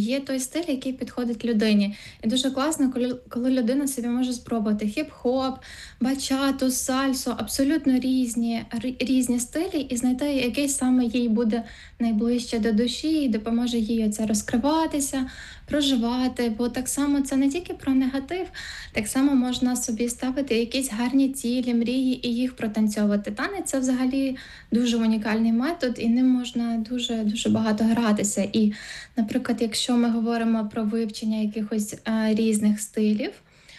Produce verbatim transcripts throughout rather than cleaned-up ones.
є той стиль, який підходить людині. І дуже класно, коли, коли людина собі може спробувати хіп-хоп, бачату, сальсу, абсолютно різні, рі- різні стилі, і знайти який саме їй буде найближче до душі і допоможе їй це розкриватися, проживати. Бо так само це не тільки про негатив, так само можна собі ставити якісь гарні цілі, мрії і їх протанцьовувати. Танець це взагалі дуже унікальний метод, і ним можна дуже дуже багато гратися. І, наприклад, якщо ми говоримо про вивчення якихось е, різних стилів,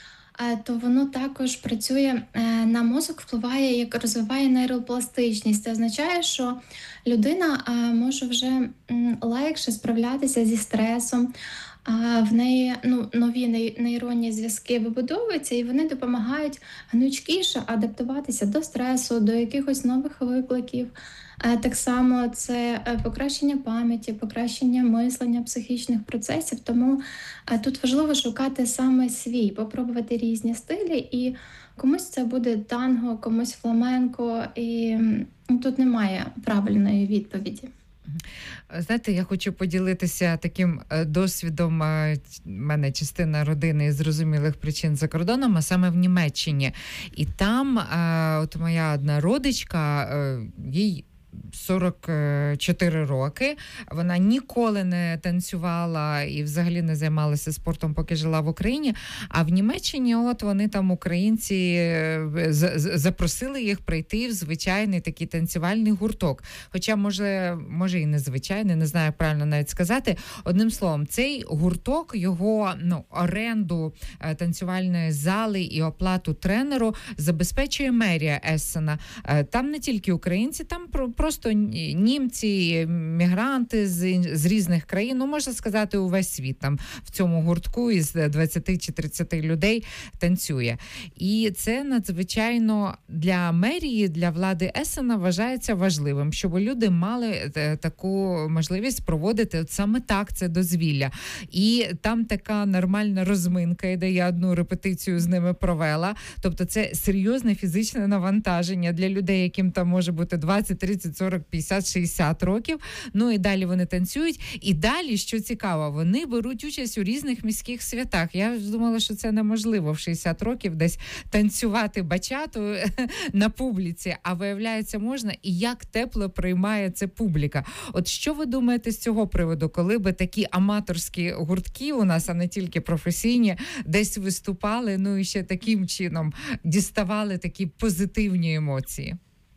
е, то воно також працює е, на мозок, впливає, як розвиває нейропластичність. Це означає, що людина е, може вже м, легше справлятися зі стресом. А в неї ну, нові ней- нейронні зв'язки вибудовуються, і вони допомагають гнучкіше адаптуватися до стресу, до якихось нових викликів. Е, Так само це е, покращення пам'яті, покращення мислення, психічних процесів. Тому е, тут важливо шукати саме свій, попробувати різні стилі, і комусь це буде танго, комусь фламенко, і м, тут немає правильної відповіді. Знаєте, я хочу поділитися таким е, досвідом. е, В мене частина родини з зрозумілих причин за кордоном, а саме в Німеччині. І там е, от моя одна родичка, е, їй сорок чотири роки. Вона ніколи не танцювала і взагалі не займалася спортом, поки жила в Україні. А в Німеччині от вони там, українці, е, з- з- запросили їх прийти в звичайний такий танцювальний гурток. Хоча, може, може і незвичайний, не знаю, як правильно навіть сказати. Одним словом, цей гурток, його ну, оренду е, танцювальної зали і оплату тренеру забезпечує мерія Ессена. Е, Там не тільки українці, там про- просто ні- німці, мігранти з, ін- з різних країн, ну, можна сказати, увесь світ там в цьому гуртку із двадцяти чи тридцяти людей танцює. І це надзвичайно для мерії, для влади Ессена вважається важливим, щоб люди мали е, таку можливість проводити от саме так це дозвілля. І там така нормальна розминка іде, я одну репетицію з ними провела. Тобто це серйозне фізичне навантаження для людей, яким там може бути двадцять, тридцять, сорок, п'ятдесят, шістдесят років. Ну і далі вони танцюють. І далі, що цікаво, вони беруть участь у різних міських святах. Я ж думала, що це неможливо в шістдесят років десь танцювати бачату на публіці, а виявляється, можна. І як тепло приймає це публіка. От що ви думаєте з цього приводу, коли би такі аматорські гуртки у нас, а не тільки професійні, десь виступали, ну і ще таким чином діставали такі позитивні емоції?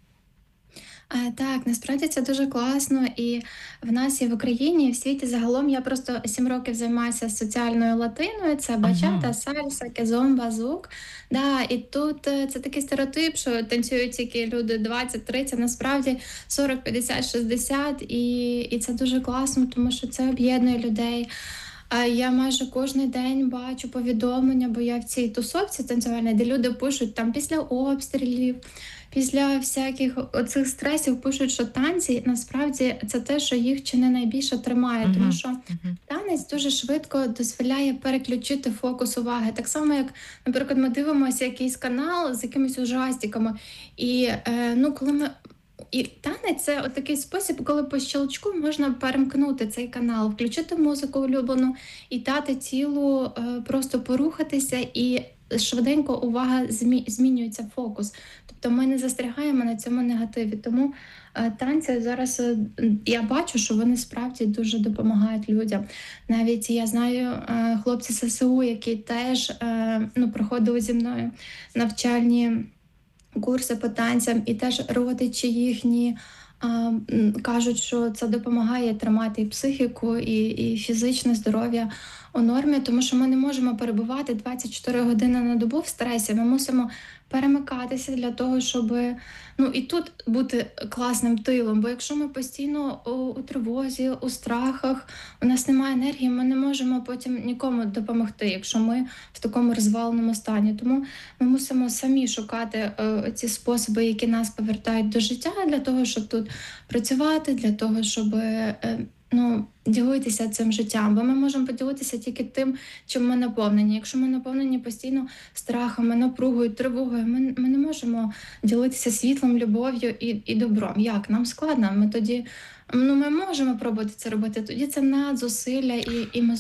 Е, Так, насправді це дуже класно, і в нас і в Україні, і в світі загалом я просто сім років займаюся соціальною латиною, це бачата, Ага. сальса, кізомба, зук. Да, і тут е, це такий стереотип, що танцюють тільки люди двадцять тридцять, насправді сорок, п'ятдесят, шістдесят, і, і це дуже класно, тому що це об'єднує людей. А я майже кожен день бачу повідомлення, бо я в цій тусовці танцювальній, де люди пишуть там після обстрілів, після всяких оцих стресів пишуть, що танці насправді це те, що їх чи не найбільше тримає, тому Угу. що танець дуже швидко дозволяє переключити фокус уваги. Так само, як, наприклад, ми дивимося якийсь канал з якимись ужастиками, і е, ну, коли ми. І танець це от такий спосіб, коли по щелчку можна перемкнути цей канал, включити музику улюблену і дати тілу е, просто порухатися, і швиденько увага змі- змінюється фокус. Тобто ми не застрягаємо на цьому негативі. Тому е, танці зараз е, я бачу, що вони справді дуже допомагають людям. Навіть я знаю е, хлопці з ССУ, які теж е, ну, проходили зі мною навчальні курси по танцям, і теж родичі їхні а, м, кажуть, що це допомагає тримати і психіку, і, і фізичне здоров'я у нормі, тому що ми не можемо перебувати двадцять чотири години на добу в стресі. Ми мусимо перемикатися для того, щоб ну і тут бути класним тилом. Бо якщо ми постійно у, у тривозі, у страхах, у нас немає енергії, ми не можемо потім нікому допомогти, якщо ми в такому розваленому стані. Тому ми мусимо самі шукати е, ці способи, які нас повертають до життя, для того, щоб тут працювати, для того, щоб е, ну, ділитися цим життям. Бо ми можемо поділитися тільки тим, чим ми наповнені. Якщо ми наповнені постійно страхами, напругою, тривогою, ми, ми не можемо ділитися світлом, любов'ю і, і добром. Як? Нам складно. Ми тоді ну, ми можемо пробувати це робити. Тоді це надзусилля, і, і ми